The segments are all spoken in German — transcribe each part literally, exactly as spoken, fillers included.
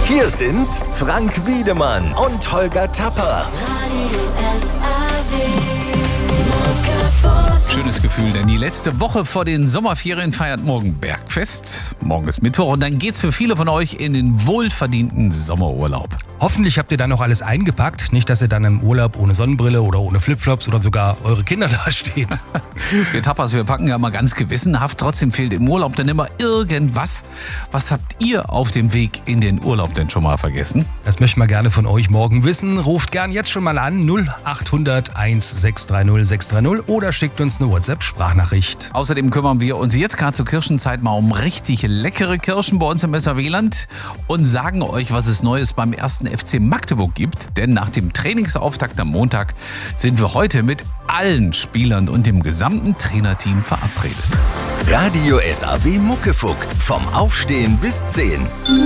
Hier sind Frank Wiedemann und Holger Tapper. Schönes Gefühl, denn die letzte Woche vor den Sommerferien feiert morgen Bergfest. Morgen ist Mittwoch und dann geht's für viele von euch in den wohlverdienten Sommerurlaub. Hoffentlich habt ihr dann noch alles eingepackt. Nicht, dass ihr dann im Urlaub ohne Sonnenbrille oder ohne Flipflops oder sogar eure Kinder da steht. Wir Tappers, wir packen ja mal ganz gewissenhaft. Trotzdem fehlt im Urlaub dann immer irgendwas. Was habt ihr auf dem Weg in den Urlaub denn schon mal vergessen? Das möchten wir gerne von euch morgen wissen. Ruft gern jetzt schon mal an null acht hundert eins sechs drei null sechs drei null oder schickt uns eine WhatsApp-Sprachnachricht. Außerdem kümmern wir uns jetzt gerade zur Kirschenzeit mal um richtig leckere Kirschen bei uns im S A W-Land und sagen euch, was es Neues beim ersten F C Magdeburg gibt. Denn nach dem Trainingsauftakt am Montag sind wir heute mit allen Spielern und dem gesamten Trainerteam verabredet. Radio S A W Muckefuck. Vom Aufstehen bis zehn.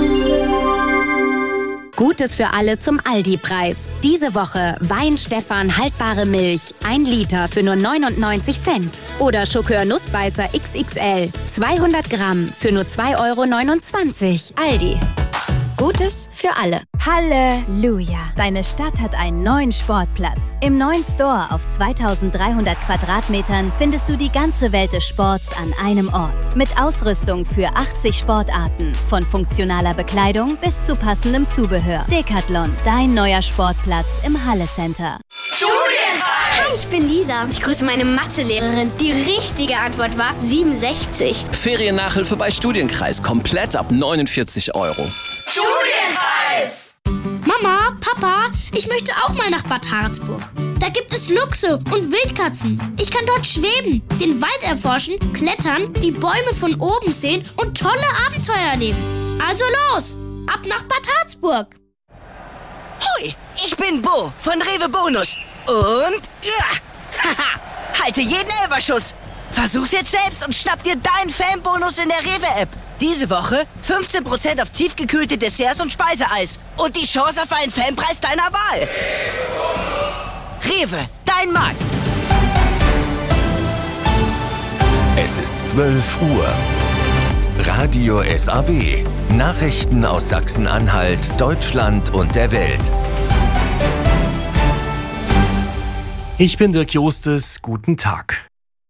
Gutes für alle zum Aldi-Preis. Diese Woche Wein-Stefan haltbare Milch, ein Liter für nur neunundneunzig Cent. Oder Schokör Nussbeißer X X L, zweihundert Gramm für nur zwei Euro neunundzwanzig. Aldi. Gutes für alle. Halleluja! Deine Stadt hat einen neuen Sportplatz. Im neuen Store auf zweitausenddreihundert Quadratmetern findest du die ganze Welt des Sports an einem Ort. Mit Ausrüstung für achtzig Sportarten. Von funktionaler Bekleidung bis zu passendem Zubehör. Decathlon, dein neuer Sportplatz im Halle Center. Studienreis! Hi, ich bin Lisa. Ich grüße meine Mathelehrerin. Die richtige Antwort war siebenundsechzig. Feriennachhilfe bei Studienkreis. Komplett ab neunundvierzig Euro. Studienreis! Mama, Papa, ich möchte auch mal nach Bad Harzburg. Da gibt es Luchse und Wildkatzen. Ich kann dort schweben, den Wald erforschen, klettern, die Bäume von oben sehen und tolle Abenteuer erleben. Also los, ab nach Bad Harzburg. Hui, ich bin Bo von Rewe Bonus. Und, ja, haha, halte jeden Elferschuss. Versuch's jetzt selbst und schnapp dir deinen Fanbonus in der Rewe-App. Diese Woche fünfzehn Prozent auf tiefgekühlte Desserts und Speiseeis. Und die Chance auf einen Fanpreis deiner Wahl. Rewe, dein Markt. Es ist zwölf Uhr. Radio S A W. Nachrichten aus Sachsen-Anhalt, Deutschland und der Welt. Ich bin Dirk Jostes. Guten Tag.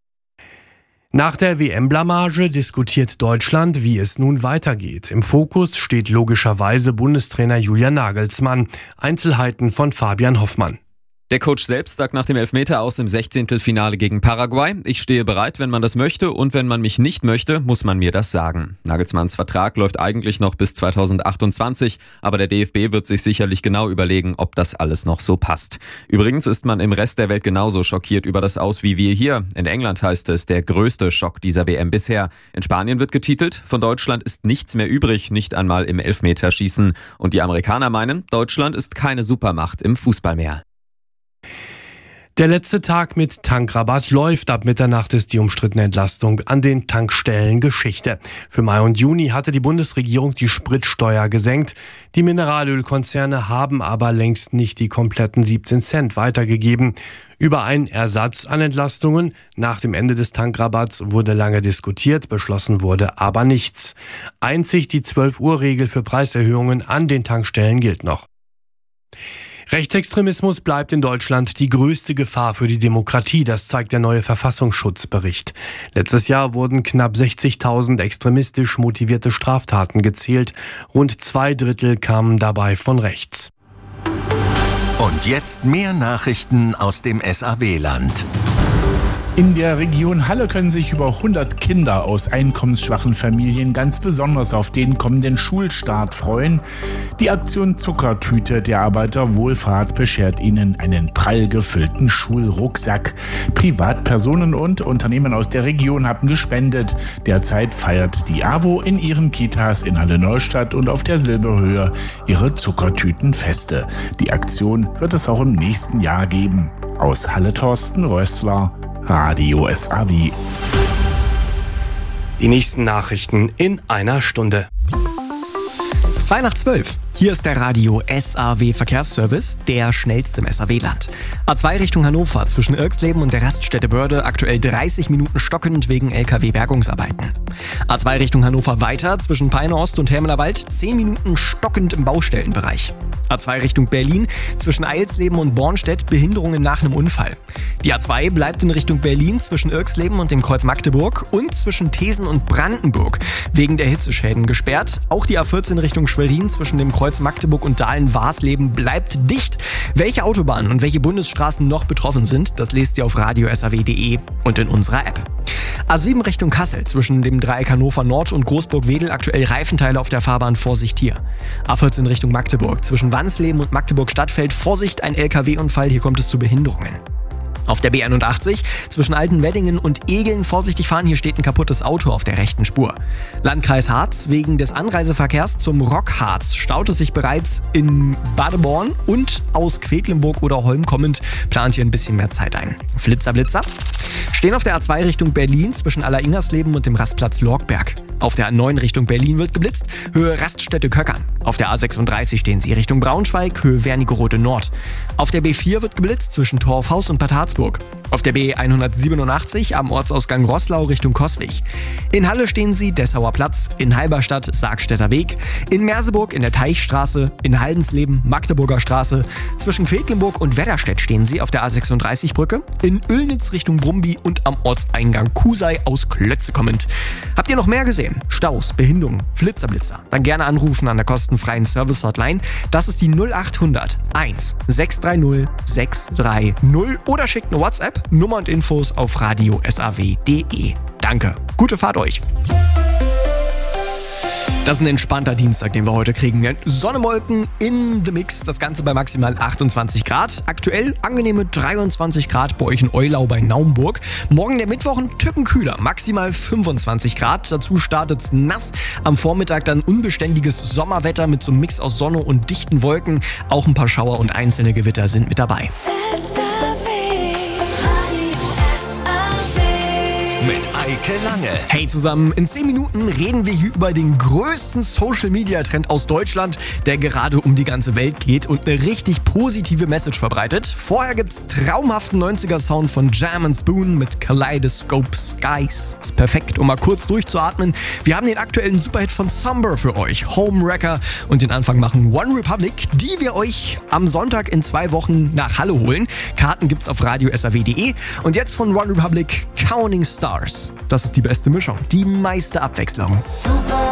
Nach der W M-Blamage diskutiert Deutschland, wie es nun weitergeht. Im Fokus steht logischerweise Bundestrainer Julian Nagelsmann. Einzelheiten von Fabian Hoffmann. Der Coach selbst sagt nach dem Elfmeter aus im Sechzehntelfinale gegen Paraguay: Ich stehe bereit, wenn man das möchte, und wenn man mich nicht möchte, muss man mir das sagen. Nagelsmanns Vertrag läuft eigentlich noch bis zweitausendachtundzwanzig, aber der D F B wird sich sicherlich genau überlegen, ob das alles noch so passt. Übrigens ist man im Rest der Welt genauso schockiert über das Aus wie wir hier. In England heißt es, der größte Schock dieser W M bisher. In Spanien wird getitelt, von Deutschland ist nichts mehr übrig, nicht einmal im Elfmeterschießen. Und die Amerikaner meinen, Deutschland ist keine Supermacht im Fußball mehr. Der letzte Tag mit Tankrabatt läuft. Ab Mitternacht ist die umstrittene Entlastung an den Tankstellen Geschichte. Für Mai und Juni hatte die Bundesregierung die Spritsteuer gesenkt. Die Mineralölkonzerne haben aber längst nicht die kompletten siebzehn Cent weitergegeben. Über einen Ersatz an Entlastungen nach dem Ende des Tankrabatts wurde lange diskutiert, beschlossen wurde aber nichts. Einzig die zwölf Uhr Regel für Preiserhöhungen an den Tankstellen gilt noch. Rechtsextremismus bleibt in Deutschland die größte Gefahr für die Demokratie, das zeigt der neue Verfassungsschutzbericht. Letztes Jahr wurden knapp sechzigtausend extremistisch motivierte Straftaten gezählt. Rund zwei Drittel kamen dabei von rechts. Und jetzt mehr Nachrichten aus dem S A W-Land. In der Region Halle können sich über hundert Kinder aus einkommensschwachen Familien ganz besonders auf den kommenden Schulstart freuen. Die Aktion Zuckertüte der Arbeiterwohlfahrt beschert ihnen einen prall gefüllten Schulrucksack. Privatpersonen und Unternehmen aus der Region haben gespendet. Derzeit feiert die AWO in ihren Kitas in Halle-Neustadt und auf der Silberhöhe ihre Zuckertütenfeste. Die Aktion wird es auch im nächsten Jahr geben. Aus Halle Thorsten Rössler, Radio S A W. Die nächsten Nachrichten in einer Stunde. Zwei nach zwölf. Hier Hier ist der Radio S A W Verkehrsservice, der schnellste im S A W-Land. A zwei Richtung Hannover zwischen Irksleben und der Raststätte Börde aktuell dreißig Minuten stockend wegen L K W-Bergungsarbeiten. A zwei Richtung Hannover weiter zwischen Peine Ost und Helmelerwald zehn Minuten stockend im Baustellenbereich. A zwei Richtung Berlin zwischen Eilsleben und Bornstedt Behinderungen nach einem Unfall. Die A zwei bleibt in Richtung Berlin zwischen Irksleben und dem Kreuz Magdeburg und zwischen Thesen und Brandenburg wegen der Hitzeschäden gesperrt. Auch die A vierzehn Richtung Schwerin zwischen dem Kreuz Magdeburg und Dahlen-Warsleben bleibt dicht. Welche Autobahnen und welche Bundesstraßen noch betroffen sind, das lest ihr auf radio s a w punkt de und in unserer App. A sieben Richtung Kassel zwischen dem Dreieck Hannover Nord und Großburg-Wedel aktuell Reifenteile auf der Fahrbahn, Vorsicht hier. A vierzehn Richtung Magdeburg zwischen Wansleben und Magdeburg-Stadtfeld, Vorsicht, ein L K W-Unfall, hier kommt es zu Behinderungen. Auf der B einundachtzig zwischen Altenweddingen und Egeln vorsichtig fahren, hier steht ein kaputtes Auto auf der rechten Spur. Landkreis Harz, wegen des Anreiseverkehrs zum Rockharz staut es sich bereits in Badeborn und aus Quedlinburg oder Holm kommend plant hier ein bisschen mehr Zeit ein. Flitzer, Blitzer stehen auf der A zwei Richtung Berlin zwischen Alleringers-Leben und dem Rastplatz Lorgberg. Auf der A neun Richtung Berlin wird geblitzt, Höhe Raststätte Köckern. Auf der A sechsunddreißig stehen sie Richtung Braunschweig, Höhe Wernigerode Nord. Auf der B vier wird geblitzt zwischen Torfhaus und Bad Harzburg. Auf der B hundertsiebenundachtzig am Ortsausgang Roßlau Richtung Coswig. In Halle stehen sie Dessauer Platz, in Halberstadt Sargstädter Weg, in Merseburg in der Teichstraße, in Haldensleben Magdeburger Straße, zwischen Quedlinburg und Wedderstedt stehen sie auf der A sechsunddreißig Brücke, in Öllnitz Richtung Brumby und am Ortseingang Kusei aus Klötze kommend. Habt ihr noch mehr gesehen? Staus, Behinderungen, Flitzerblitzer? Dann gerne anrufen an der kostenfreien Service-Hotline. Das ist die null acht hundert eins sechs drei null sechs drei null oder schickt eine WhatsApp. Nummer und Infos auf radio s a w punkt de. Danke. Gute Fahrt euch. Das ist ein entspannter Dienstag, den wir heute kriegen. Sonne, Wolken in the Mix, das Ganze bei maximal achtundzwanzig Grad. Aktuell angenehme dreiundzwanzig Grad bei euch in Eulau bei Naumburg. Morgen der Mittwoch ein Tücken kühler, maximal fünfundzwanzig Grad. Dazu startet's nass. Am Vormittag dann unbeständiges Sommerwetter mit so einem Mix aus Sonne und dichten Wolken. Auch ein paar Schauer und einzelne Gewitter sind mit dabei. Mit Eike Lange. Hey zusammen, in zehn Minuten reden wir hier über den größten Social-Media-Trend aus Deutschland, der gerade um die ganze Welt geht und eine richtig positive Message verbreitet. Vorher gibt's traumhaften neunziger-Sound von Jam and Spoon mit Kaleidoscope Skies. Ist perfekt, um mal kurz durchzuatmen. Wir haben den aktuellen Superhit von Somber für euch, Homewrecker, und den Anfang machen One Republic, die wir euch am Sonntag in zwei Wochen nach Halle holen. Karten gibt's auf radio s a w punkt de und jetzt von One Republic Counting Stars. Das ist die beste Mischung, die meiste Abwechslung. Super.